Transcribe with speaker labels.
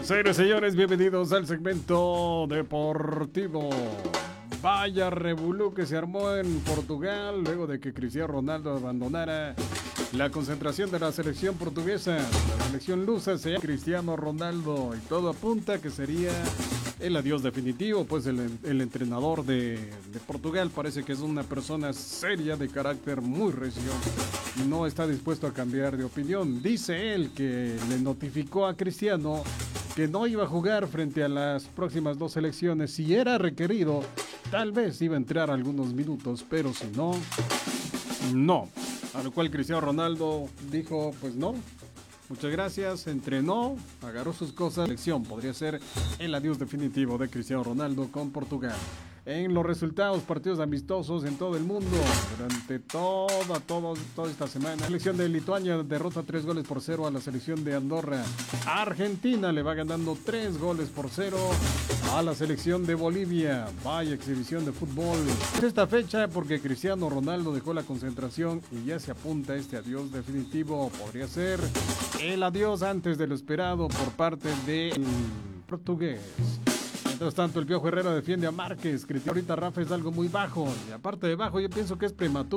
Speaker 1: Señores y señores, bienvenidos al segmento deportivo. Vaya revolú que se armó en Portugal luego de que Cristiano Ronaldo abandonara la concentración de la selección portuguesa. La selección lusa se llama Cristiano Ronaldo y todo apunta que sería el adiós definitivo, pues el entrenador de Portugal parece que es una persona seria, de carácter muy recio, y no está dispuesto a cambiar de opinión. Dice él que le notificó a Cristiano que no iba a jugar frente a las próximas dos selecciones. Si era requerido, tal vez iba a entrar algunos minutos, pero si no, no. A lo cual Cristiano Ronaldo dijo, pues no, muchas gracias, entrenó, agarró sus cosas. La selección podría ser el adiós definitivo de Cristiano Ronaldo con Portugal. En los resultados, partidos amistosos en todo el mundo durante toda esta semana. La selección de Lituania derrota 3-0 a la selección de Andorra. Argentina le va ganando 3-0 a la selección de Bolivia. Vaya exhibición de fútbol. Esta fecha porque Cristiano Ronaldo dejó la concentración y ya se apunta a este adiós definitivo. Podría ser el adiós antes de lo esperado por parte del portugués. Mientras tanto, el Piojo Herrera defiende a Márquez. Critica ahorita Rafa es algo muy bajo. Y aparte de bajo, yo pienso que es prematuro.